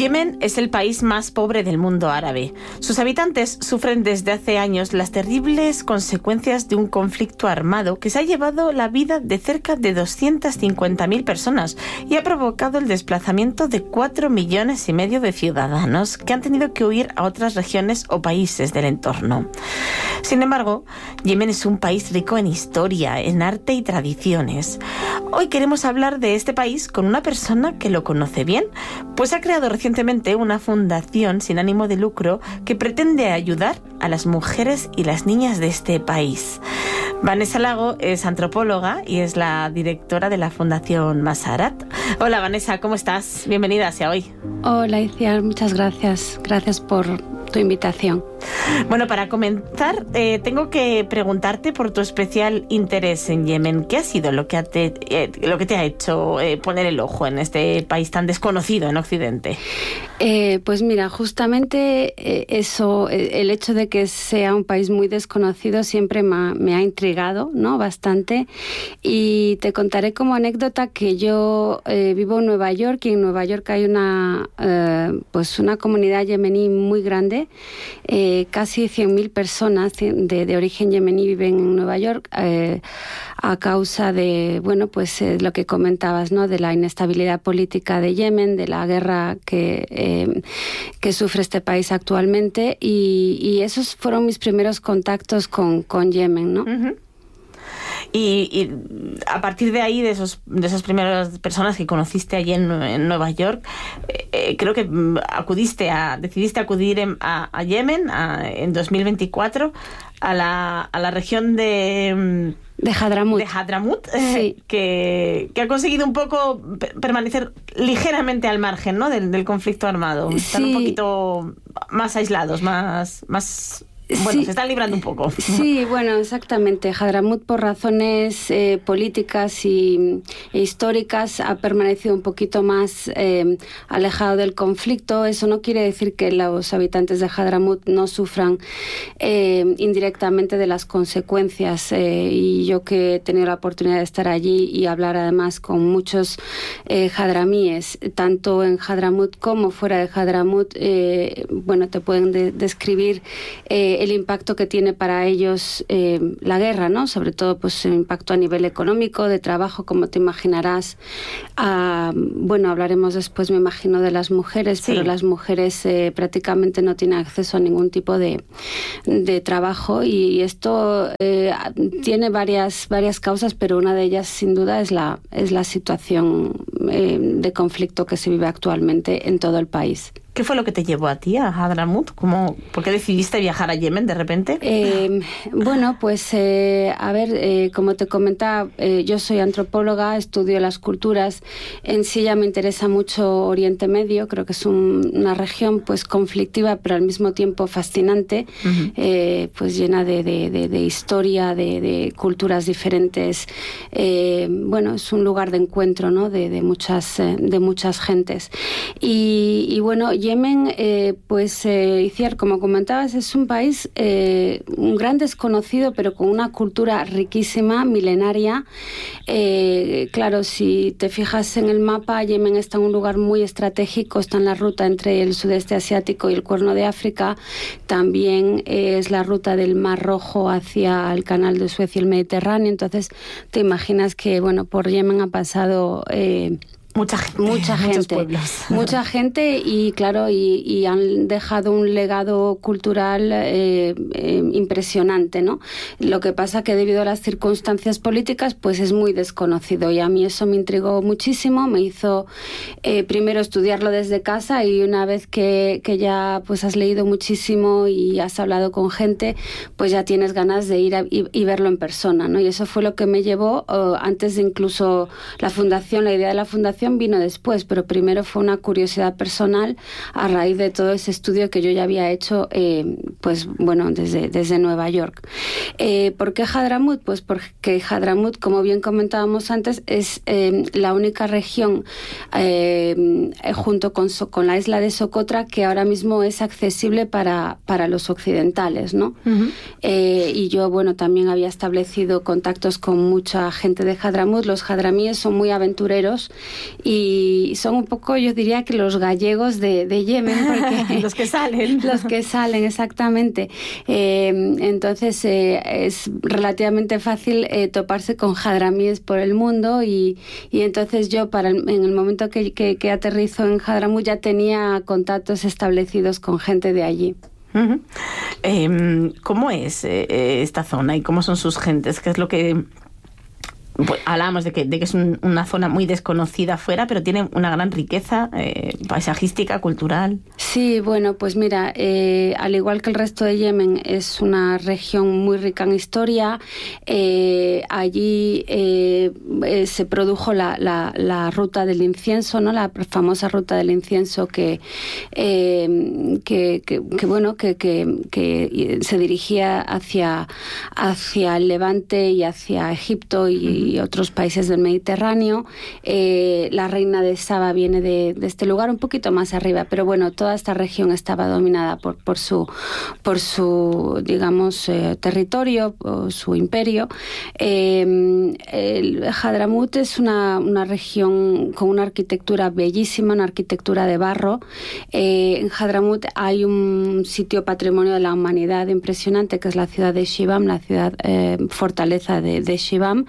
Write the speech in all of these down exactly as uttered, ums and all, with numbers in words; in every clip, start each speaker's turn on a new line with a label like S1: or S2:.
S1: Yemen es el país más pobre del mundo árabe. Sus habitantes sufren desde hace años las terribles consecuencias de un conflicto armado que se ha llevado la vida de cerca de doscientas cincuenta mil personas y ha provocado el desplazamiento de cuatro millones y medio de ciudadanos que han tenido que huir a otras regiones o países del entorno. Sin embargo, Yemen es un país rico en historia, en arte y tradiciones. Hoy queremos hablar de este país con una persona que lo conoce bien, pues ha creado recientemente una fundación sin ánimo de lucro que pretende ayudar a las mujeres y las niñas de este país. Vanessa Lago es antropóloga y es la directora de la Fundación Masarat. Hola Vanessa, ¿cómo estás? Bienvenida hacia hoy.
S2: Hola Iciar, muchas gracias. Gracias por tu invitación.
S1: Bueno, para comenzar, eh, tengo que preguntarte por tu especial interés en Yemen. ¿Qué ha sido lo que, te, eh, lo que te ha hecho eh, poner el ojo en este país tan desconocido en Occidente?
S2: Eh, pues mira, justamente eh, eso, eh, el hecho de que sea un país muy desconocido siempre me ha, me ha intrigado, ¿no? Bastante. Y te contaré como anécdota que yo eh, vivo en Nueva York y en Nueva York hay una, eh, pues una comunidad yemení muy grande. Eh, casi cien mil personas de, de origen yemení viven en Nueva York eh, a causa de, bueno, pues eh, lo que comentabas, ¿no? De la inestabilidad política de Yemen, de la guerra que, eh, que sufre este país actualmente y, y esos fueron mis primeros contactos con, con Yemen, ¿no? Uh-huh.
S1: Y, y a partir de ahí, de esos de esas primeras personas que conociste allí en, en Nueva York, eh, creo que acudiste a decidiste acudir en, a, a Yemen a, en dos mil veinticuatro a la, a la región de...
S2: De Hadramut.
S1: De Hadramut,
S2: sí.
S1: eh, que, que ha conseguido un poco permanecer ligeramente al margen, ¿no? del, del conflicto armado. Están sí. un poquito más aislados, más... más Bueno, sí, se están librando un poco.
S2: Sí, bueno, exactamente. Hadramut, por razones eh, políticas y, e históricas, ha permanecido un poquito más eh, alejado del conflicto. Eso no quiere decir que los habitantes de Hadramut no sufran eh, indirectamente de las consecuencias. Eh, y yo que he tenido la oportunidad de estar allí y hablar además con muchos eh, hadramíes, tanto en Hadramut como fuera de Hadramut, eh, bueno, te pueden de- describir eh, el impacto que tiene para ellos eh, la guerra, ¿no? Sobre todo, pues, el impacto a nivel económico, de trabajo, como te imaginarás. Ah, bueno, hablaremos después, me imagino, de las mujeres, sí. Pero las mujeres eh, prácticamente no tienen acceso a ningún tipo de, de trabajo y esto eh, tiene varias, varias causas, pero una de ellas, sin duda, es la, es la situación eh, de conflicto que se vive actualmente en todo el país.
S1: ¿Qué fue lo que te llevó a ti a Hadramut? ¿Cómo, ¿Por qué decidiste viajar a Yemen de repente?
S2: Eh, bueno, pues eh, a ver, eh, como te comentaba, eh, yo soy antropóloga, estudio las culturas. En sí ya me interesa mucho Oriente Medio. Creo que es un, una región pues conflictiva, pero al mismo tiempo fascinante, uh-huh. eh, pues llena de, de, de, de historia, de, de culturas diferentes. Eh, bueno, es un lugar de encuentro, ¿no? De, de muchas, eh, de muchas gentes. Y, y bueno, Yemen, eh, pues, eh, Iciar, como comentabas, es un país, eh, un gran desconocido, pero con una cultura riquísima, milenaria. Eh, claro, si te fijas en el mapa, Yemen está en un lugar muy estratégico, está en la ruta entre el sudeste asiático y el Cuerno de África. También eh, es la ruta del Mar Rojo hacia el Canal de Suez y el Mediterráneo. Entonces, te imaginas que, bueno, por Yemen ha pasado... Eh,
S1: Mucha gente,
S2: mucha gente, mucha gente y claro, y, y han dejado un legado cultural eh, eh, impresionante, ¿no? Lo que pasa que debido a las circunstancias políticas, pues es muy desconocido y a mí eso me intrigó muchísimo, me hizo eh, primero estudiarlo desde casa y una vez que, que ya pues has leído muchísimo y has hablado con gente, pues ya tienes ganas de ir a, y, y verlo en persona, ¿no? Y eso fue lo que me llevó oh, antes de incluso la fundación, la idea de la fundación vino después, pero primero fue una curiosidad personal a raíz de todo ese estudio que yo ya había hecho, eh, pues bueno, desde, desde Nueva York. Eh, ¿Por qué Hadramut? Pues porque Hadramut, como bien comentábamos antes, es eh, la única región eh, junto con, con la isla de Socotra que ahora mismo es accesible para, para los occidentales, ¿no? Uh-huh. Eh, y yo, bueno, también había establecido contactos con mucha gente de Hadramut. Los hadramíes son muy aventureros y son un poco, yo diría que los gallegos de, de Yemen, porque
S1: los que salen.
S2: Los que salen, exactamente. Eh, entonces eh, es relativamente fácil eh, toparse con hadramíes por el mundo y, y entonces yo para el, en el momento que, que, que aterrizo en Hadramut ya tenía contactos establecidos con gente de allí.
S1: Uh-huh. Eh, ¿Cómo es eh, esta zona y cómo son sus gentes? ¿Qué es lo que...? Pues hablábamos de que, de que es un, una zona muy desconocida afuera, pero tiene una gran riqueza eh, paisajística, cultural.
S2: Sí, bueno, pues mira, eh, al igual que el resto de Yemen, es una región muy rica en historia. Eh, allí eh, eh, se produjo la, la, la ruta del incienso, ¿no? La famosa ruta del incienso que, eh, que, que, que bueno, que, que, que se dirigía hacia, hacia el Levante y hacia Egipto y y otros países del Mediterráneo. Eh, la reina de Saba viene de, de este lugar un poquito más arriba, pero bueno, toda esta región estaba dominada por, por su, por su digamos, eh, territorio, o su imperio. Eh, el Hadramut es una, una región con una arquitectura bellísima, una arquitectura de barro. Eh, en Hadramut hay un sitio patrimonio de la humanidad impresionante, que es la ciudad de Shibam, la ciudad eh, fortaleza de, de Shibam.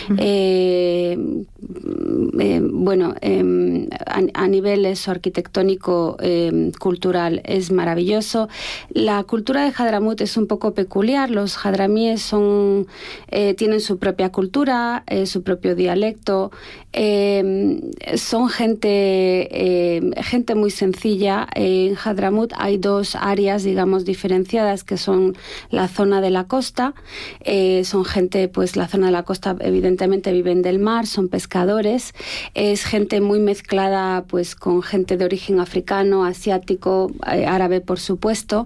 S2: Eh, eh, bueno, eh, a, a nivel eso, arquitectónico, eh, cultural, es maravilloso. La cultura de Hadramut es un poco peculiar. Los hadramíes son, eh, tienen su propia cultura, eh, su propio dialecto. Eh, son gente, eh, gente muy sencilla. Eh, en Hadramut hay dos áreas, digamos, diferenciadas, que son la zona de la costa. Eh, son gente, pues la zona de la costa, evidentemente, viven del mar, son pescadores. Es gente muy mezclada, pues, con gente de origen africano, asiático, eh, árabe, por supuesto.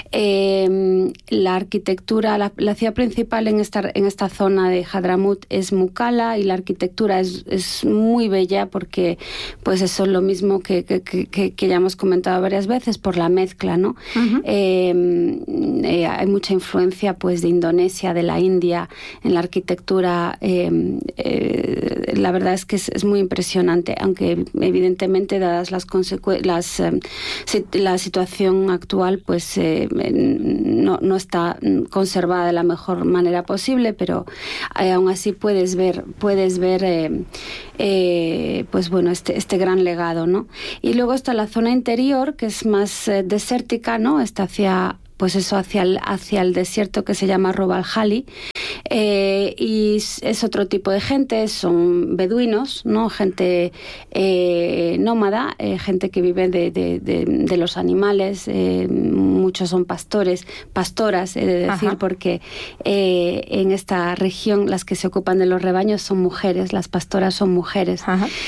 S2: Eh, la arquitectura, la, la ciudad principal en esta, en esta zona de Hadramut es Mukalla, y la arquitectura es, es muy bella porque, pues, eso es lo mismo que, que, que, que ya hemos comentado varias veces, por la mezcla, ¿no? Uh-huh. eh, eh, hay mucha influencia, pues, de Indonesia, de la India, en la arquitectura. Eh, eh, la verdad es que es, es muy impresionante, aunque evidentemente, dadas las consecuencias, eh, la situación actual, pues eh, no, no está conservada de la mejor manera posible, pero eh, aún así puedes ver, puedes ver eh, eh, pues bueno, este, este gran legado, ¿no? Y luego está la zona interior, que es más eh, desértica, ¿no? Está hacia, pues eso, hacia el, hacia el desierto, que se llama Rub al-Khali. Eh, y es otro tipo de gente, son beduinos, ¿no? Gente eh, nómada, eh, gente que vive de, de, de, de los animales. Eh, muchos son pastores, pastoras, he de decir, Ajá. porque eh, en esta región las que se ocupan de los rebaños son mujeres, las pastoras son mujeres.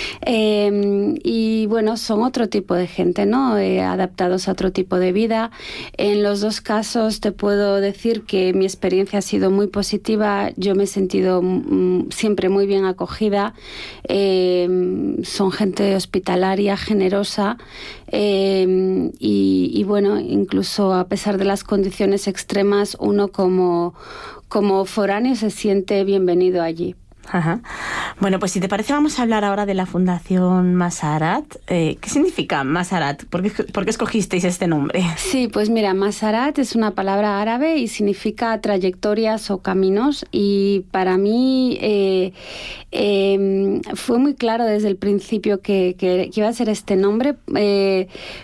S2: Eh, y bueno, son otro tipo de gente, ¿no? Eh, adaptados a otro tipo de vida. En los dos casos te puedo decir que mi experiencia ha sido muy positiva. Yo me he sentido mm, siempre muy bien acogida. Eh, son gente hospitalaria, generosa, eh, y, y bueno, incluso a pesar de las condiciones extremas, uno como, como foráneo se siente bienvenido allí.
S1: Ajá. Bueno, pues si te parece, vamos a hablar ahora de la Fundación Masarat. Eh, ¿Qué significa Masarat? ¿Por qué, ¿Por qué escogisteis este nombre?
S2: Sí, pues mira, Masarat es una palabra árabe y significa trayectorias o caminos, y para mí eh, eh, fue muy claro desde el principio que, que, que iba a ser este nombre. Eh,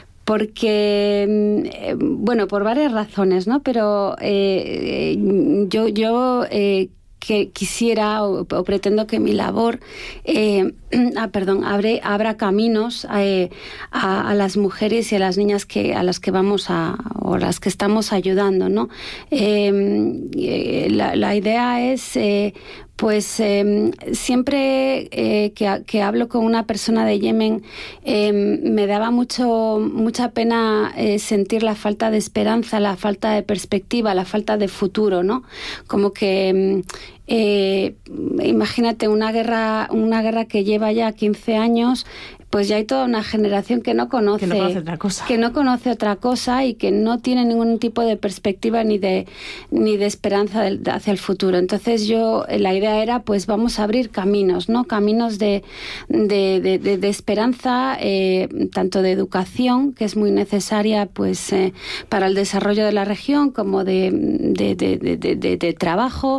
S2: Porque, bueno, por varias razones, ¿no? Pero eh, yo, yo eh, que quisiera o, o pretendo que mi labor eh, ah, perdón, abre, abra caminos eh, a, a las mujeres y a las niñas que a las que vamos a o las que estamos ayudando, ¿no? Eh, eh, la, la idea es eh, Pues eh, siempre eh, que, que hablo con una persona de Yemen, eh, me daba mucho mucha pena eh, sentir la falta de esperanza, la falta de perspectiva, la falta de futuro, ¿no? Como que eh, imagínate una guerra, una guerra que lleva ya quince años. pues ya hay toda una generación que no conoce,
S1: que no conoce otra cosa,
S2: que no conoce otra cosa y que no tiene ningún tipo de perspectiva ni de ni de esperanza de, de hacia el futuro. Entonces yo, la idea era, pues vamos a abrir caminos, ¿no? Caminos de, de, de, de, de esperanza, eh, tanto de educación, que es muy necesaria pues eh, para el desarrollo de la región, como de, de, de, de, de, de, de trabajo.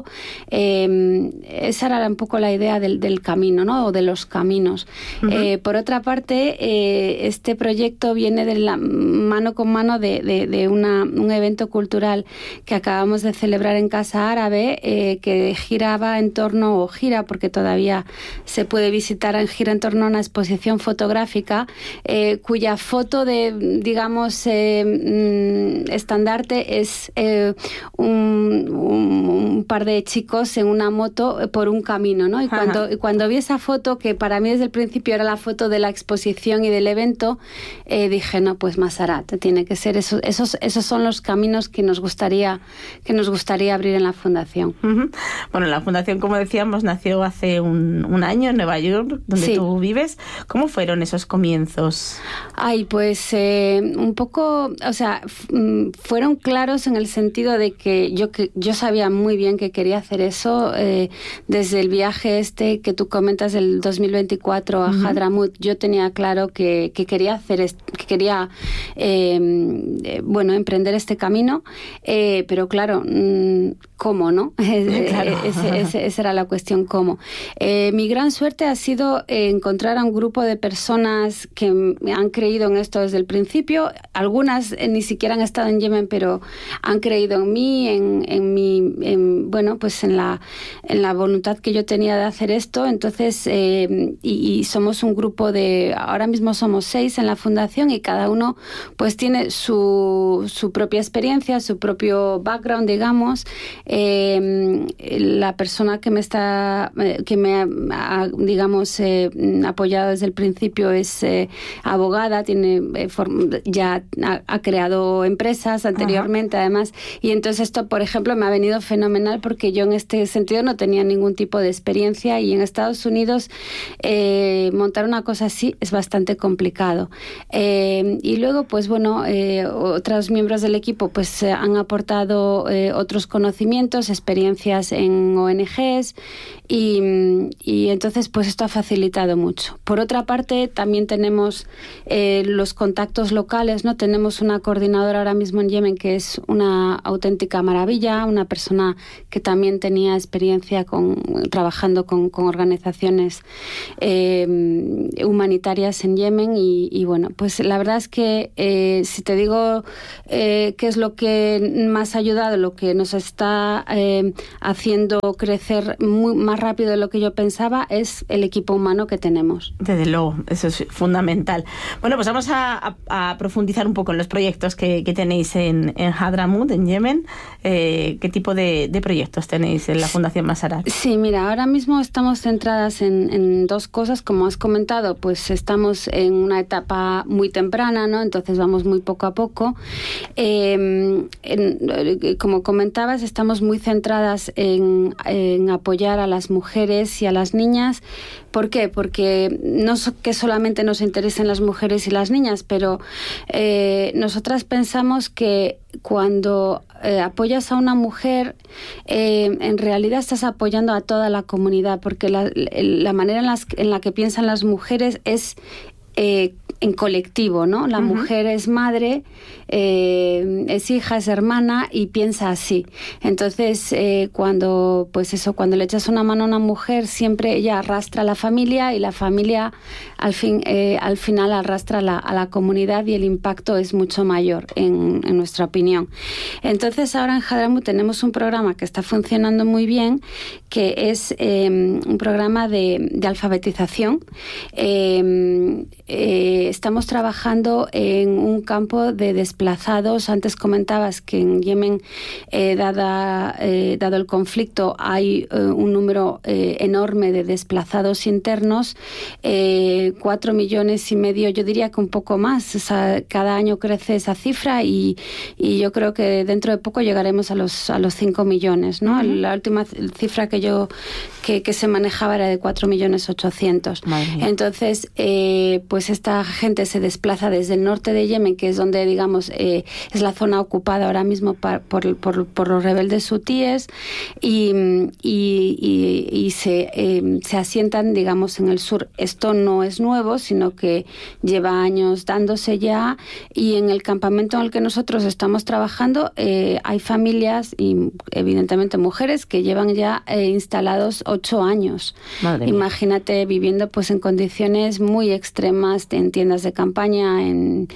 S2: Eh, esa era un poco la idea del, del camino, ¿no? O de los caminos. Uh-huh. Eh, por otra parte, eh, este proyecto viene de la mano con mano de, de, de una, un evento cultural que acabamos de celebrar en Casa Árabe, eh, que giraba en torno, o gira porque todavía se puede visitar, en gira en torno a una exposición fotográfica, eh, cuya foto de, digamos, eh, estandarte es eh, un, un, un par de chicos en una moto por un camino, ¿no? Y cuando, y cuando vi esa foto, que para mí desde el principio era la foto de la exposición y del evento, eh, dije, no, pues Masarat, tiene que ser eso, esos, esos son los caminos que nos gustaría, que nos gustaría abrir en la Fundación.
S1: Uh-huh. Bueno, la Fundación, como decíamos, nació hace un, un año en Nueva York, donde sí. tú vives. ¿Cómo fueron esos comienzos?
S2: Ay, pues eh, un poco, o sea, f- fueron claros en el sentido de que yo, que yo sabía muy bien que quería hacer eso. Eh, desde el viaje este que tú comentas del dos mil veinticuatro a uh-huh. Hadramut, yo tenía claro que, que quería hacer esto, que quería eh, eh, bueno, emprender este camino, eh, pero claro, ¿cómo, no? Claro. Ese, ese, esa era la cuestión, ¿cómo? Eh, mi gran suerte ha sido eh, encontrar a un grupo de personas que han creído en esto desde el principio. Algunas eh, ni siquiera han estado en Yemen, pero han creído en mí, en, en mi, en, bueno, pues en la, en la voluntad que yo tenía de hacer esto. Entonces, eh, y, y somos un grupo de, ahora mismo somos seis en la Fundación y cada uno pues tiene su, su propia experiencia, su propio background, digamos. Eh, la persona que me está, que me ha, digamos, eh, apoyado desde el principio es eh, abogada, tiene eh, form- ya ha, ha creado empresas anteriormente, Ajá. además, y entonces esto, por ejemplo, me ha venido fenomenal porque yo en este sentido no tenía ningún tipo de experiencia y en Estados Unidos eh, montar una cosa así es bastante complicado. Eh, y luego, pues bueno, eh, otros miembros del equipo pues eh, han aportado eh, otros conocimientos, experiencias en O N Ges y, y entonces pues esto ha facilitado mucho. Por otra parte, también tenemos eh, los contactos locales, ¿no? Tenemos una coordinadora ahora mismo en Yemen que es una auténtica maravilla, una persona que también tenía experiencia con, trabajando con, con organizaciones eh, humanitarias en Yemen y, y bueno, pues la verdad es que eh, si te digo eh, qué es lo que más ha ayudado, lo que nos está eh, haciendo crecer muy, más rápido de lo que yo pensaba, es el equipo humano que tenemos.
S1: Desde luego, eso es fundamental. Bueno, pues vamos a, a, a profundizar un poco en los proyectos que, que tenéis en, en Hadramut, en Yemen. Eh, ¿Qué tipo de, de proyectos tenéis en la Fundación Masarat?
S2: Sí, mira, ahora mismo estamos centradas en, en dos cosas. Como has comentado, pues estamos en una etapa muy temprana, ¿no? Entonces vamos muy poco a poco. Eh, en, como comentabas, estamos muy centradas en, en apoyar a las mujeres y a las niñas. ¿Por qué? Porque no so, que solamente nos interesen las mujeres y las niñas, pero eh, nosotras pensamos que cuando eh, apoyas a una mujer, eh, en realidad estás apoyando a toda la comunidad, porque la, la manera en, las, en la que piensan las mujeres es eh, en colectivo, ¿no? La uh-huh. mujer es madre, eh, es hija, es hermana y piensa así. Entonces, eh, cuando, pues eso, cuando le echas una mano a una mujer, siempre ella arrastra a la familia y la familia al fin, eh, al final arrastra a la, a la comunidad y el impacto es mucho mayor, en, en nuestra opinión. Entonces, ahora en Hadramut tenemos un programa que está funcionando muy bien, que es eh, un programa de, de alfabetización. Eh, eh, eh, estamos trabajando en un campo de desplazados. Antes comentabas que en Yemen, eh, dada, eh, dado el conflicto, hay eh, un número eh, enorme de desplazados internos, eh, cuatro millones y medio, yo diría que un poco más. O sea, cada año crece esa cifra y, y yo creo que dentro de poco llegaremos a los, a los cinco millones, ¿no? Uh-huh. La última cifra que yo que, que se manejaba era de cuatro millones ochocientos. Entonces, eh, pues esta gente se desplaza desde el norte de Yemen, que es donde, digamos, eh, es la zona ocupada ahora mismo por, por, por, por los rebeldes hutíes, y, y, y, y se, eh, se asientan, digamos, en el sur. Esto no es nuevo, sino que lleva años dándose ya, y en el campamento en el que nosotros estamos trabajando eh, hay familias y, evidentemente, mujeres que llevan ya eh, instalados ocho años. Madre Imagínate mía. Viviendo pues en condiciones muy extremas, en tiendas de campaña, en,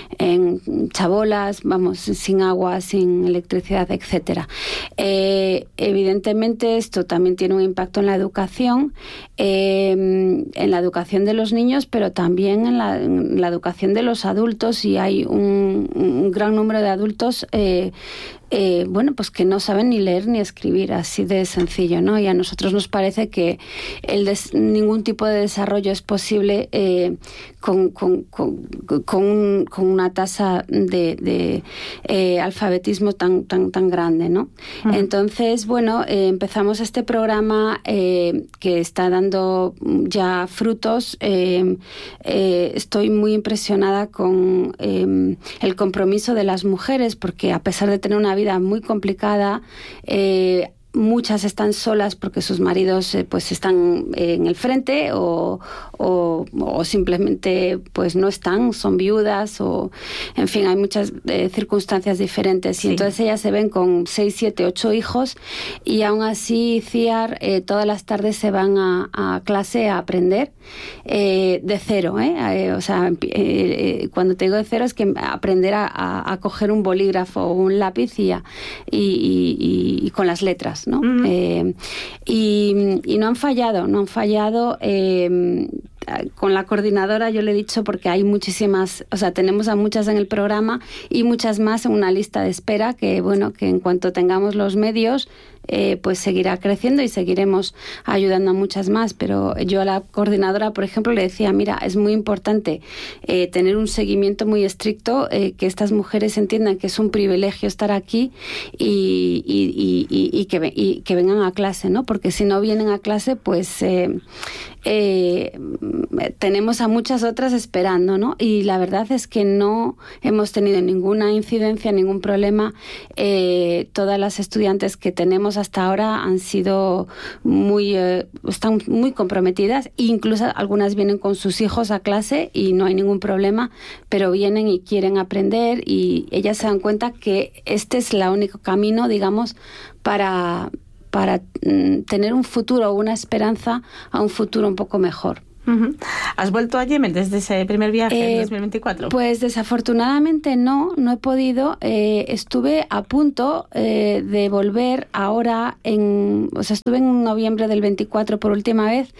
S2: en chabolas, vamos, sin agua, sin electricidad, etcétera. Eh, evidentemente esto también tiene un impacto en la educación, eh, en la educación de los niños, pero también en la, en la educación de los adultos, y hay un, un gran número de adultos eh, Eh, bueno, pues que no saben ni leer ni escribir, así de sencillo, ¿no? Y a nosotros nos parece que el des, ningún tipo de desarrollo es posible eh, con, con, con, con, con una tasa de, de eh, alfabetismo tan, tan, tan grande, ¿no? Uh-huh. Entonces, bueno, eh, empezamos este programa eh, que está dando ya frutos. Eh, eh, estoy muy impresionada con eh, el compromiso de las mujeres, porque a pesar de tener una vida muy complicada, eh, muchas están solas porque sus maridos eh, pues están eh, en el frente o, o, o simplemente pues no están, son viudas, o en fin, hay muchas eh, circunstancias diferentes. Sí. Y entonces ellas se ven con seis, siete, ocho hijos, y aún así C I A R eh, todas las tardes se van a, a clase a aprender eh, de cero, ¿eh? Eh, o sea, eh, eh, cuando te digo de cero es que aprender a, a, a coger un bolígrafo o un lápiz y, a, y, y, y, y con las letras, ¿no? Uh-huh. Eh, y, y no han fallado, no han fallado. Eh, con la coordinadora yo le he dicho, porque hay muchísimas, o sea, tenemos a muchas en el programa y muchas más en una lista de espera, que bueno, que en cuanto tengamos los medios, eh, pues seguirá creciendo y seguiremos ayudando a muchas más. Pero yo a la coordinadora, por ejemplo, le decía, mira, es muy importante eh, tener un seguimiento muy estricto, eh, que estas mujeres entiendan que es un privilegio estar aquí y, y, y, y, y, que, y que vengan a clase, ¿no? Porque si no vienen a clase, pues eh, eh, tenemos a muchas otras esperando, ¿no? Y la verdad es que no hemos tenido ninguna incidencia, ningún problema. Eh, todas las estudiantes que tenemos hasta ahora han sido muy, eh, están muy comprometidas, incluso algunas vienen con sus hijos a clase y no hay ningún problema, pero vienen y quieren aprender, y ellas se dan cuenta que este es el único camino, digamos, para, para mm, tener un futuro o una esperanza a un futuro un poco mejor.
S1: Uh-huh. ¿Has vuelto a Yemen desde ese primer viaje eh, en dos mil veinticuatro?
S2: Pues desafortunadamente no, no he podido. Eh, estuve a punto eh, de volver ahora, en, o sea, estuve en noviembre del veinticuatro por última vez,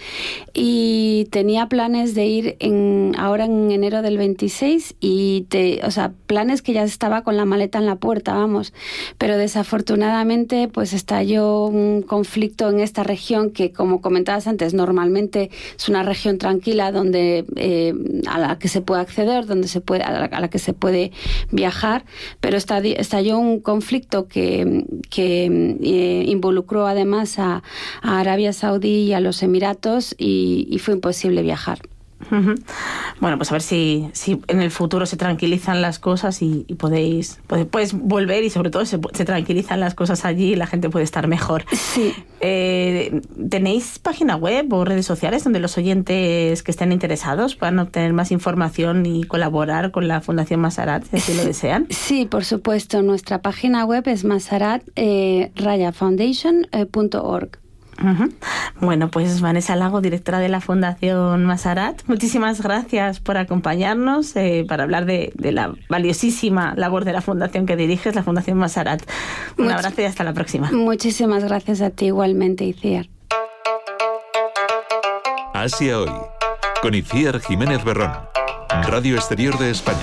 S2: y tenía planes de ir en, ahora en enero del veintiséis, y te, o sea, planes que ya estaba con la maleta en la puerta, vamos. Pero desafortunadamente pues estalló un conflicto en esta región que, como comentabas antes, normalmente es una región tranquila donde eh, a la que se puede acceder, donde se puede a la, a la que se puede viajar, pero estalló un conflicto que, que eh, involucró además a, a Arabia Saudí y a los Emiratos, y, y fue imposible viajar.
S1: Uh-huh. Bueno, pues a ver si, si en el futuro se tranquilizan las cosas y, y podéis puedes volver, y sobre todo se, se tranquilizan las cosas allí y la gente puede estar mejor.
S2: Sí.
S1: Eh, ¿Tenéis página web o redes sociales donde los oyentes que estén interesados puedan obtener más información y colaborar con la Fundación Masarat, si así lo desean?
S2: Sí, por supuesto. Nuestra página web es masarat raya foundation punto org.
S1: Uh-huh. Bueno, pues Vanessa Lago, directora de la Fundación Masarat, muchísimas gracias por acompañarnos eh, para hablar de, de la valiosísima labor de la fundación que diriges, la Fundación Masarat. Un Much- abrazo y hasta la próxima.
S2: Muchísimas gracias a ti igualmente, Iciar.
S3: Asia Hoy, con Iciar Jiménez Berrón. Radio Exterior de España.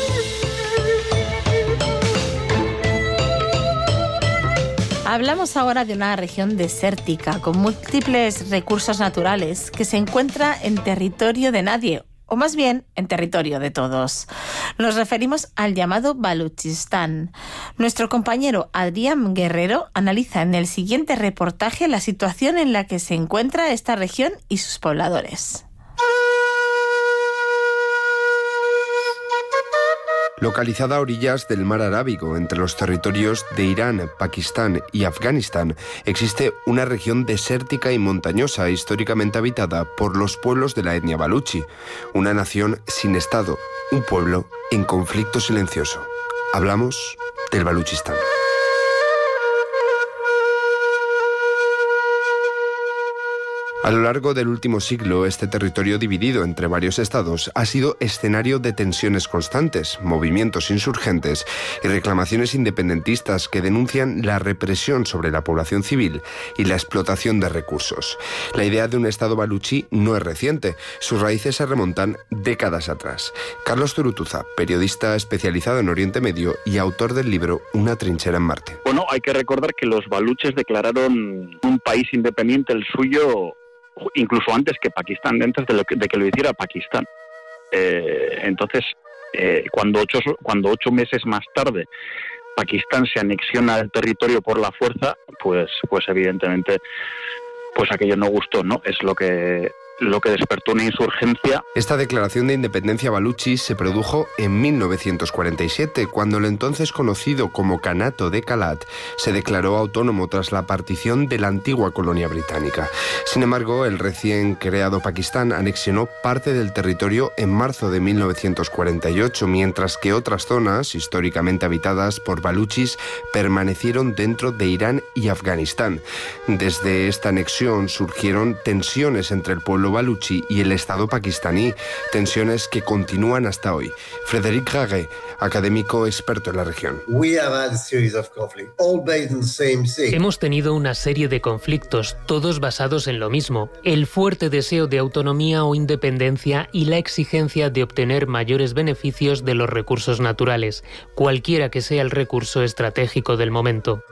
S1: Hablamos ahora de una región desértica con múltiples recursos naturales que se encuentra en territorio de nadie, o más bien en territorio de todos. Nos referimos al llamado Baluchistán. Nuestro compañero Adrián Guerrero analiza en el siguiente reportaje la situación en la que se encuentra esta región y sus pobladores.
S4: Localizada a orillas del mar Arábigo, entre los territorios de Irán, Pakistán y Afganistán, existe una región desértica y montañosa históricamente habitada por los pueblos de la etnia baluchi, una nación sin estado, un pueblo en conflicto silencioso. Hablamos del Baluchistán. A lo largo del último siglo, este territorio dividido entre varios estados ha sido escenario de tensiones constantes, movimientos insurgentes y reclamaciones independentistas que denuncian la represión sobre la población civil y la explotación de recursos. La idea de un estado baluchi no es reciente, sus raíces se remontan décadas atrás. Carlos Zurutuza, periodista especializado en Oriente Medio y autor del libro Una trinchera en Marte.
S5: Bueno, hay que recordar que los baluches declararon un país independiente, el suyo, incluso antes que Pakistán, antes de, lo que, de que lo hiciera Pakistán. Eh, entonces, eh, cuando, ocho, cuando ocho meses más tarde Pakistán se anexiona el territorio por la fuerza, pues, pues evidentemente, pues aquello no gustó, ¿no? Es lo que lo que despertó una insurgencia.
S4: Esta declaración de independencia baluchi se produjo en mil novecientos cuarenta y siete, cuando el entonces conocido como Kanato de Kalat se declaró autónomo tras la partición de la antigua colonia británica. Sin embargo, el recién creado Pakistán anexionó parte del territorio en marzo de mil novecientos cuarenta y ocho, mientras que otras zonas, históricamente habitadas por baluchis, permanecieron dentro de Irán y Afganistán. Desde esta anexión surgieron tensiones entre el pueblo baluchi y el Estado pakistaní, tensiones que continúan hasta hoy. Frédéric Raguet, académico experto en la región.
S6: Hemos tenido una serie de conflictos, todos basados en lo mismo: el fuerte deseo de autonomía o independencia y la exigencia de obtener mayores beneficios de los recursos naturales, cualquiera que sea el recurso estratégico del momento.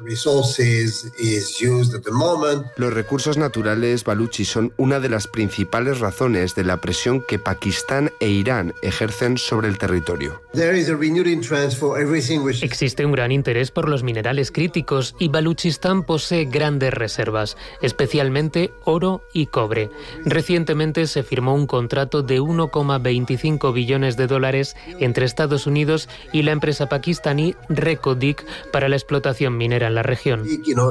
S4: Los recursos naturales baluchi son una de las principales razones de la presión que Pakistán e Irán ejercen sobre el territorio.
S6: Existe un gran interés por los minerales críticos y Baluchistán posee grandes reservas, especialmente oro y cobre. Recientemente se firmó un contrato de uno coma veinticinco billones de dólares entre Estados Unidos y la empresa pakistaní Reko-Dik para la explotación minera en la región.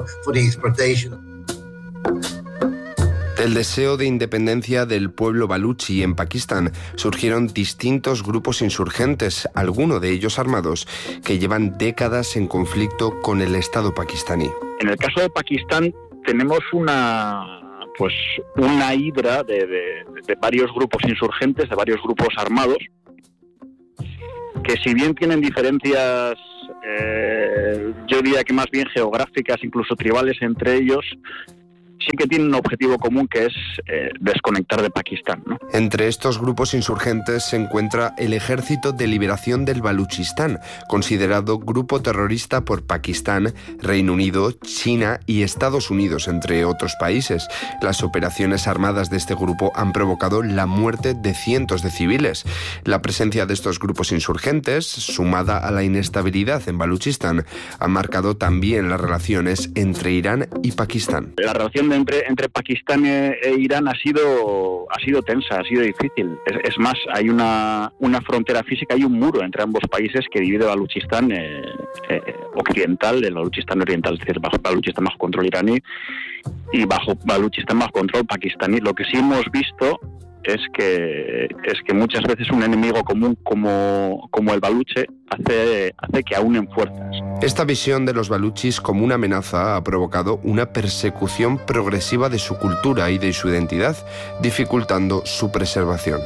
S4: Del deseo de independencia del pueblo baluchi en Pakistán surgieron distintos grupos insurgentes, algunos de ellos armados, que llevan décadas en conflicto con el Estado pakistaní.
S5: En el caso de Pakistán tenemos una pues una hidra de, de, de varios grupos insurgentes, de varios grupos armados, que si bien tienen diferencias, eh, yo diría que más bien geográficas, incluso tribales entre ellos, sí que tienen un objetivo común, que es eh, desconectar de Pakistán, ¿no?
S4: Entre estos grupos insurgentes se encuentra el Ejército de Liberación del Baluchistán, considerado grupo terrorista por Pakistán, Reino Unido, China y Estados Unidos, entre otros países. Las operaciones armadas de este grupo han provocado la muerte de cientos de civiles. La presencia de estos grupos insurgentes, sumada a la inestabilidad en Baluchistán, ha marcado también las relaciones entre Irán y Pakistán.
S5: La relación de Entre, entre Pakistán e, e Irán ha sido ha sido tensa, ha sido difícil. Es, es más, hay una, una frontera física, hay un muro entre ambos países que divide Baluchistán eh, eh, occidental del Baluchistán oriental, es decir, bajo Baluchistán bajo control iraní y bajo Baluchistán bajo control pakistaní. Lo que sí hemos visto es que es que muchas veces un enemigo común como, como el baluche hace, hace que aúnen fuerzas.
S4: Esta visión de los baluchis como una amenaza ha provocado una persecución progresiva de su cultura y de su identidad, dificultando su preservación.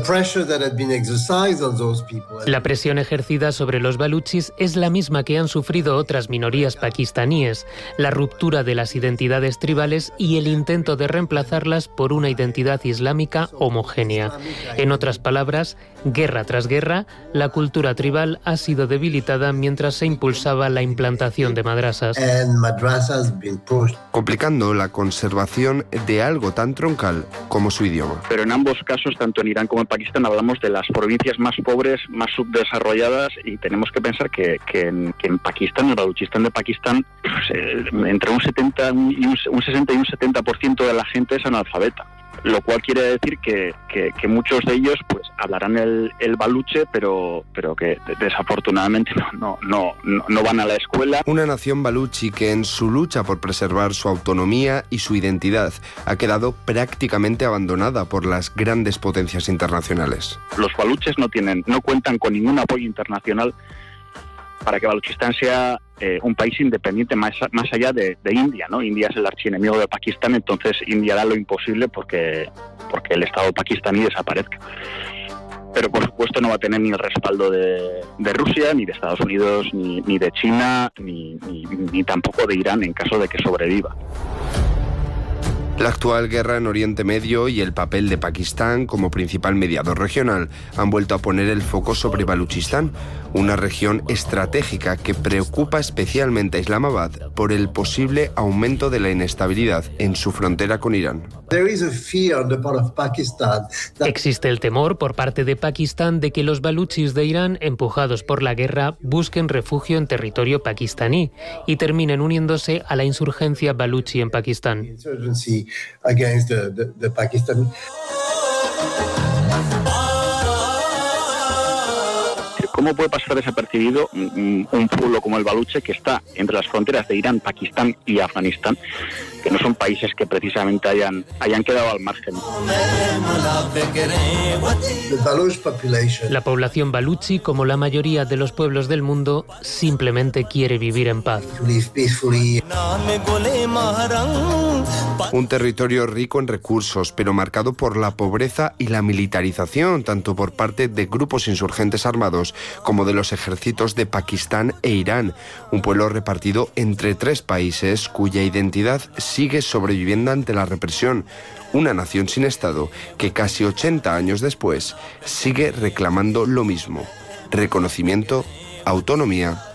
S6: La presión ejercida sobre los baluchis es la misma que han sufrido otras minorías pakistaníes, la ruptura de las identidades tribales y el intento de reemplazarlas por una identidad islámica homogénea. En otras palabras, guerra tras guerra, la cultura tribal ha sido debilitada mientras se impulsaba la implantación de madrasas,
S4: complicando la conservación de algo tan troncal como su idioma.
S5: Pero en ambos casos, tanto en Irán como en Pakistán, hablamos de las provincias más pobres, más subdesarrolladas, y tenemos que pensar que, que, en, que en Pakistán, el Baluchistán de Pakistán, pues, eh, entre un setenta y un, un sesenta y un setenta por ciento de la gente es analfabeta. Lo cual quiere decir que, que, que muchos de ellos pues hablarán el, el baluche, pero, pero que desafortunadamente no, no, no, no van a la escuela.
S4: Una nación baluchi que en su lucha por preservar su autonomía y su identidad ha quedado prácticamente abandonada por las grandes potencias internacionales.
S5: Los baluches no tienen, no cuentan con ningún apoyo internacional para que Baluchistán sea eh, un país independiente más, más allá de, de India, ¿no? India es el archienemigo de Pakistán, entonces India da lo imposible porque, porque el Estado pakistaní desaparezca. Pero por supuesto no va a tener ni el respaldo de, de Rusia, ni de Estados Unidos, ni, ni de China, ni, ni, ni tampoco de Irán en caso de que sobreviva.
S4: La actual guerra en Oriente Medio y el papel de Pakistán como principal mediador regional han vuelto a poner el foco sobre Baluchistán, una región estratégica que preocupa especialmente a Islamabad por el posible aumento de la inestabilidad en su frontera con Irán.
S6: Existe el temor por parte de Pakistán de que los baluchis de Irán, empujados por la guerra, busquen refugio en territorio pakistaní y terminen uniéndose a la insurgencia baluchi en Pakistán.
S3: Against the, the, the Pakistan.
S5: ¿Cómo puede pasar desapercibido un, un pueblo como el baluche que está entre las fronteras de Irán, Pakistán y Afganistán, que no son países que precisamente hayan, hayan quedado al margen?
S6: La población baluchi, como la mayoría de los pueblos del mundo, simplemente quiere vivir en paz.
S4: Un territorio rico en recursos, pero marcado por la pobreza y la militarización, tanto por parte de grupos insurgentes armados como de los ejércitos de Pakistán e Irán. Un pueblo repartido entre tres países cuya identidad sigue sobreviviendo ante la represión. Una nación sin Estado que casi ochenta años después sigue reclamando lo mismo: reconocimiento, autonomía